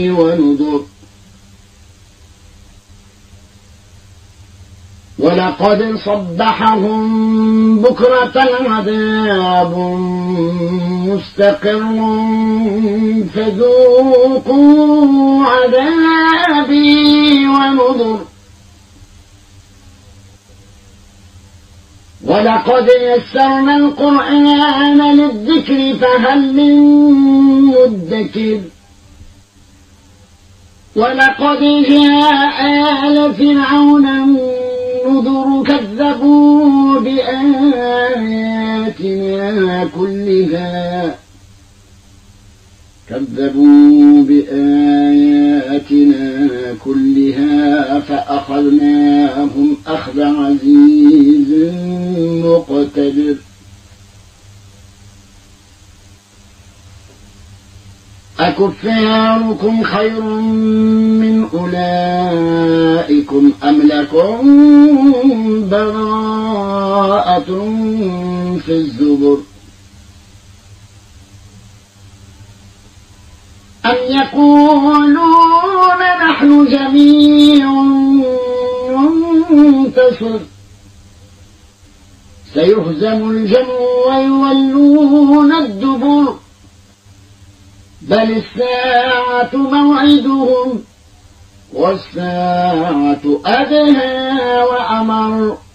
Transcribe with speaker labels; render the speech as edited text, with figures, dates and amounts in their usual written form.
Speaker 1: ونذر ولقد صبحهم بكرة عذاب مستقر فذوقوا عذابي ونذر ولقد يسرنا القرآن للذكر فهل من مدكر ولقد جاء آل فرعون النذر كذبوا بآياتنا كلها فأخذناهم أخذ عزيز مقتدر أكفاركم خير من أولئكم أم لكم براءة في الزبر أم يقولون نحن جميع منتصر سيهزم الجمع ويولون الدبر بل الساعة موعدهم والساعة أدهى وأمر